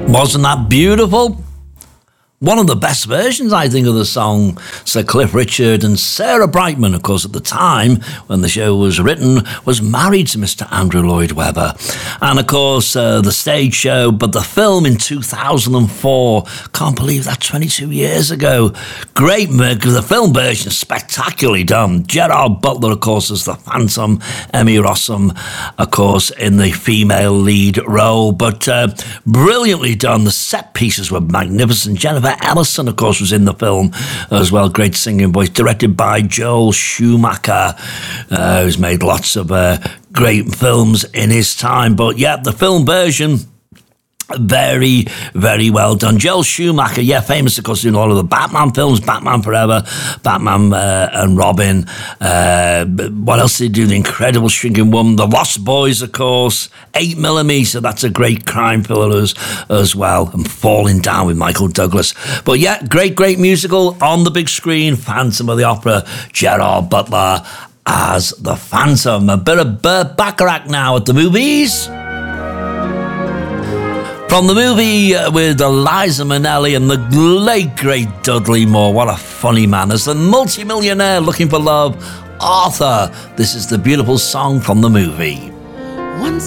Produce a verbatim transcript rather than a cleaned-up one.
Wasn't that beautiful? One of the best versions, I think, of the song. Sir Cliff Richard and Sarah Brightman, of course, at the time when the show was written, was married to Mister Andrew Lloyd Webber. And, of course, uh, the stage show, but the film in two thousand four. Can't believe that, twenty-two years ago. Great, the film version, spectacularly done. Gerard Butler, of course, as the Phantom. Emmy Rossum, of course, in the female lead role. But uh, brilliantly done. The set pieces were magnificent. Jennifer Ellison, of course, was in the film as well. Great singing voice. Directed by Joel Schumacher, uh, who's made lots of uh, great films in his time. But yeah, the film version, very, very well done. Joel Schumacher, yeah, famous, of course, in all of the Batman films, Batman Forever, Batman uh, and Robin. Uh, what else did he do? The Incredible Shrinking Woman, The Lost Boys, of course, eight millimeter, that's a great crime thriller as, as well, and Falling Down with Michael Douglas. But yeah, great, great musical on the big screen, Phantom of the Opera, Gerard Butler as the Phantom. A bit of Burt Bacharach now at the movies. From the movie uh, with Eliza Minnelli and the late, great Dudley Moore. What a funny man. As the multi-millionaire looking for love, Arthur. This is the beautiful song from the movie. Once